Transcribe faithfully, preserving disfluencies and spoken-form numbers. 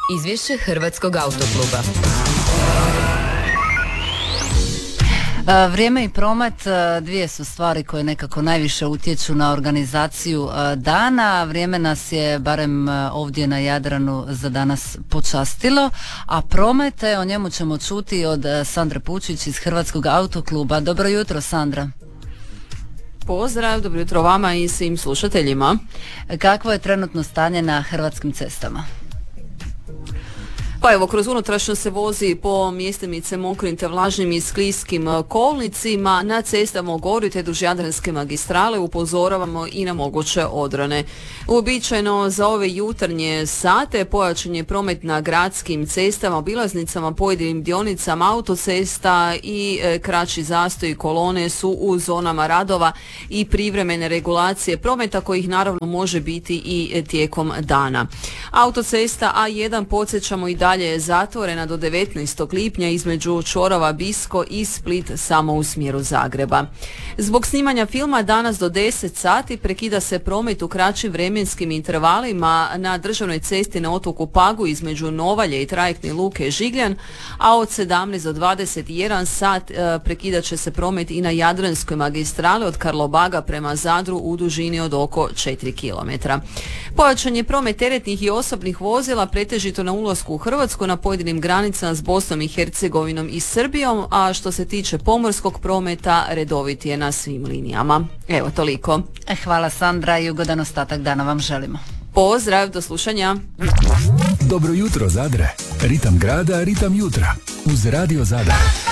Izvješće Hrvatskog autokluba. Vrijeme i promet dvije su stvari koje nekako najviše utječu na organizaciju dana. Vrijeme nas je barem ovdje na Jadranu za danas počastilo, a promet, o njemu ćemo čuti od Sandre Pučić iz Hrvatskog autokluba. Dobro jutro, Sandra. Pozdrav, dobro jutro vama i svim slušateljima. Kakvo je trenutno stanje na hrvatskim cestama? Pa evo, kroz unutrašnjo se vozi po mjestimice mokrim te vlažnim i skliskim kolnicima. Na cestama u Goru te duž Jadranske magistrale upozoravamo i na moguće odrane. Uobičajeno za ove jutarnje sate pojačan je promet na gradskim cestama, obilaznicama, pojedinim dionicama autocesta i e, kraći zastoj kolone su u zonama radova i privremene regulacije prometa kojih naravno može biti i e, tijekom dana. Autocesta A jedan, podsjećamo, i dalje je zatvorena do devetnaestog lipnja između čvorova Bisko i Split samo u smjeru Zagreba. Zbog snimanja filma danas do deset sati prekida se promet u kraćim vremenskim intervalima na državnoj cesti na otoku Pagu između Novalje i trajektne luke Žigljan, a od sedamnaest do dvadeset jedan sat e, prekidat će se promet i na Jadranskoj magistrali od Karlobaga prema Zadru u dužini od oko četiri kilometra. Pojačan je promet teretnih i osobnih vozila pretežito na ulasku u Hrvatsku na pojedinim granicama s Bosnom i Hercegovinom i Srbijom, a što se tiče pomorskog prometa redovit je na svim linijama. Evo, toliko. Hvala, Sandra, i ugodan ostatak dana vam želimo. Pozdrav, do slušanja. Dobro jutro, Zadre. Ritam grada, ritam jutra. Uz Radio Zadar.